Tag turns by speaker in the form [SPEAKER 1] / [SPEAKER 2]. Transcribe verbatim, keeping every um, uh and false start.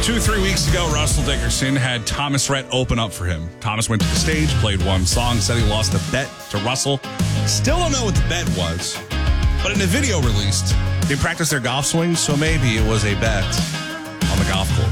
[SPEAKER 1] Two, three weeks ago, Russell Dickerson had Thomas Rhett open up for him. Thomas went to the stage, played one song, said he lost a bet to Russell. Still don't know what the bet was, but in a video released, they practiced their golf swings, so maybe it was a bet on the golf course.